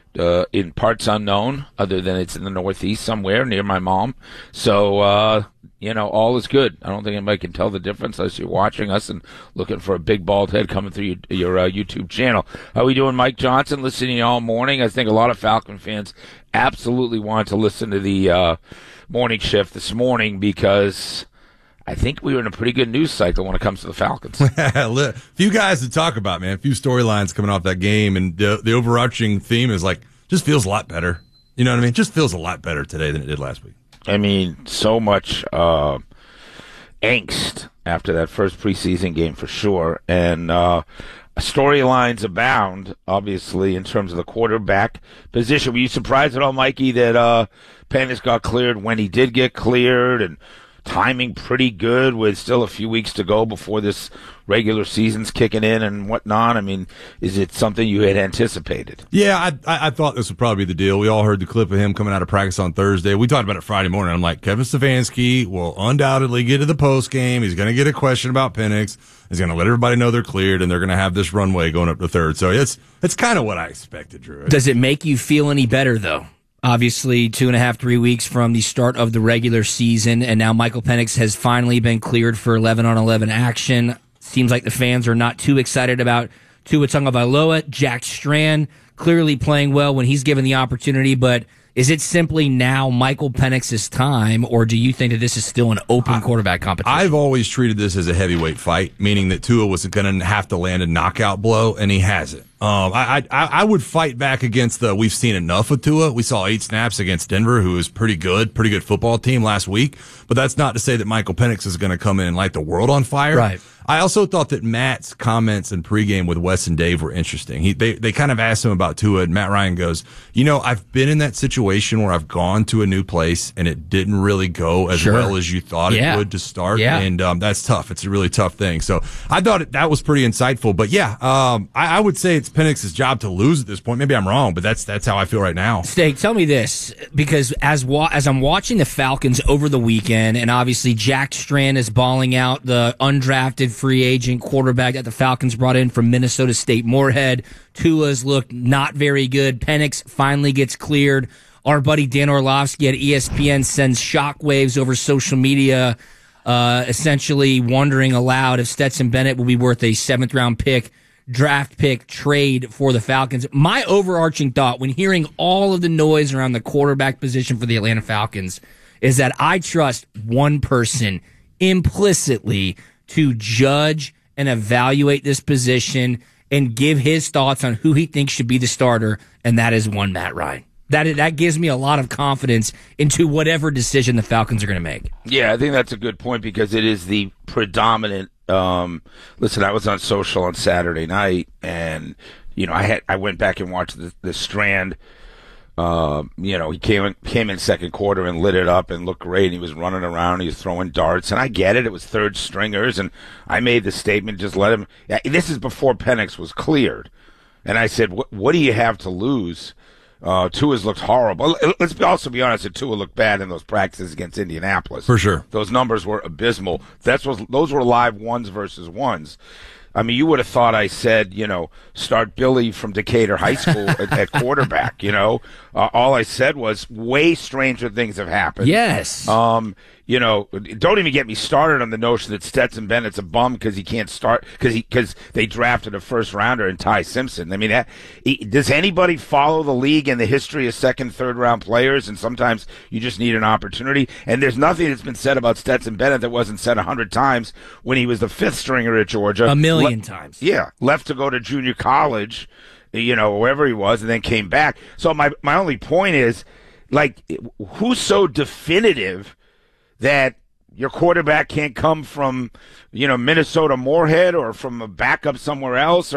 in parts unknown, other than it's in the Northeast somewhere near my mom. So, all is good. I don't think anybody can tell the difference unless you're watching us and looking for a big bald head coming through your YouTube channel. How are we doing, Mike Johnson? Listening all morning. I think a lot of Falcon fans absolutely want to listen to the morning shift this morning because I think we were in a pretty good news cycle when it comes to the Falcons. A few guys to talk about, man. A few storylines coming off that game, and the overarching theme is just feels a lot better. You know what I mean? Just feels a lot better today than it did last week. I mean, so much angst after that first preseason game for sure, and storylines abound, obviously, in terms of the quarterback position. Were you surprised at all, Mikey, that Penix got cleared when he did get cleared, and timing pretty good with still a few weeks to go before this regular season's kicking in and whatnot? I mean, is it something you had anticipated? Yeah, I thought this would probably be the deal. We all heard the clip of him coming out of practice on Thursday. We talked about it Friday morning. I'm like, Kevin Stefanski will undoubtedly get to the post game. He's going to get a question about Penix. He's going to let everybody know they're cleared, and they're going to have this runway going up to third. So it's kind of what I expected, Drew. Does it make you feel any better, though? Obviously, 2.5, 3 weeks from the start of the regular season, and now Michael Penix has finally been cleared for 11-on-11 action. Seems like the fans are not too excited about Tua Tagovailoa. Jack Strand clearly playing well when he's given the opportunity, but is it simply now Michael Penix's time, or do you think that this is still an open quarterback competition? I've always treated this as a heavyweight fight, meaning that Tua was going to have to land a knockout blow, and he hasn't. I would fight back against we've seen enough of Tua. We saw 8 snaps against Denver, who is pretty good football team last week. But that's not to say that Michael Penix is going to come in and light the world on fire. Right. I also thought that Matt's comments in pregame with Wes and Dave were interesting. They kind of asked him about Tua, and Matt Ryan goes, I've been in that situation where I've gone to a new place and it didn't really go as well as you thought it would to start. Yeah. And that's tough. It's a really tough thing. So I thought that was pretty insightful. But yeah, I would say it's Penix's job to lose at this point. Maybe I'm wrong, but that's how I feel right now. Steak, tell me this, because as I'm watching the Falcons over the weekend, and obviously Jack Strand is balling out, the undrafted free agent quarterback that the Falcons brought in from Minnesota State Moorhead. Tua's looked not very good. Penix finally gets cleared. Our buddy Dan Orlovsky at ESPN sends shockwaves over social media, essentially wondering aloud if Stetson Bennett will be worth a 7th-round pick, draft pick trade for the Falcons. My overarching thought when hearing all of the noise around the quarterback position for the Atlanta Falcons is that I trust one person implicitly to judge and evaluate this position and give his thoughts on who he thinks should be the starter, and that is one Matt Ryan. That gives me a lot of confidence into whatever decision the Falcons are going to make. Yeah, I think that's a good point because it is the predominant. Listen, I was on social on Saturday night, and I went back and watched the Strand. He came in second quarter and lit it up and looked great. He was running around. He was throwing darts. And I get it. It was third stringers. And I made the statement, just let him. This is before Penix was cleared. And I said, what do you have to lose? Tua's looked horrible. Let's also be honest, that Tua looked bad in those practices against Indianapolis. For sure. Those numbers were abysmal. Those were live ones versus ones. I mean, you would have thought I said, start Billy from Decatur High School at quarterback, All I said was way stranger things have happened. Yes. Don't even get me started on the notion that Stetson Bennett's a bum because he can't start because they drafted a first rounder in Ty Simpson. I mean, does anybody follow the league and the history of second, third round players? And sometimes you just need an opportunity. And there's nothing that's been said about Stetson Bennett that wasn't said 100 times when he was the 5th stringer at Georgia. A million times. Yeah, left to go to junior college, wherever he was, and then came back. So my only point is, who's so definitive that your quarterback can't come from, Minnesota Moorhead or from a backup somewhere else?